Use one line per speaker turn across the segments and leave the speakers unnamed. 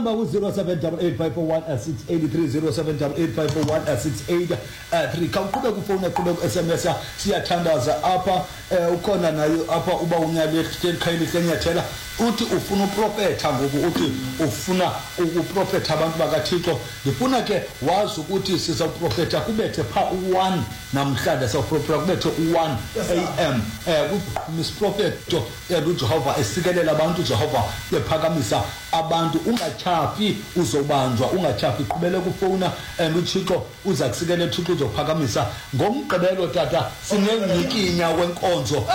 number ku 0788541683 0788541683 kawuqhube kufona qhube ku SMS siyathandaza apha ukhona nayo apha uba unyale khayini senyathela uthi ufuna uprofetha ngoku uthi ufuna ukuprofetha abantu bakaThixo ngifuna ke wazi ukuthi sizaprofetha kubethe pha u1 namhlanje sawuprofetha kubethe u1 am Miss Prophet uJehova esikelela abantu Jehova ephakamisa abantu ungachafi uzobanjwa ungachafi qhubele kufona uThixo uza kusikela uThixo uzophakamisa ngomgqibelo tata sinomnyikinya wenkonzo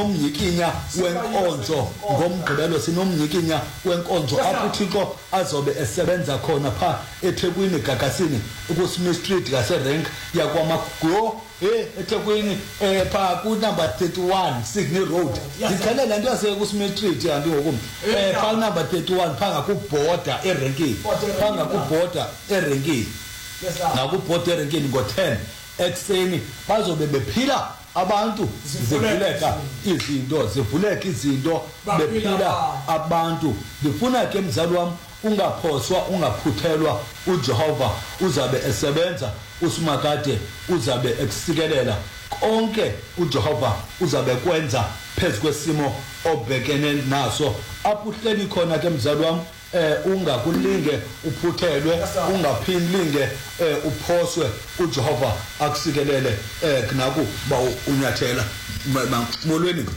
ngomgqibelo sinomnyikinya wenkonzo apho uThixo azobe esebenza khona pha eThekwini Gagasini kuSmith Street ngaserank yakwamagro eThekwini pha ku number 31 Sydney Road ngicela lento yase kuSmith Street yanti ngoku pha number 31 phanga kuborder erenkini phanga kuborder erenkini nakubhoda erenkini ngo10 ekseni bazobe bephila abantu zivuleka izinto bephila abantu ngifuna ke mzali wami ungaphoswa ungaphuthelwa uJehova uzabe esebenza usimakade uzabe ekusikelela konke uJehova uzabe kwenza phezu kwesimo obhekene naso apho uhleli khona ke mzali wami ungakulinge uphuthelwe ungaphindlinge uphoswe uJehova akusikelele kunaku ba unyathela molweni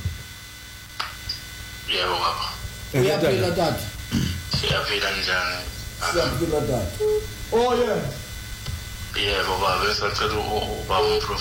yebo baba
uyaphila tata
siyaphila njani
siyaphila tata oh yeah
yebo baba besacela ubaba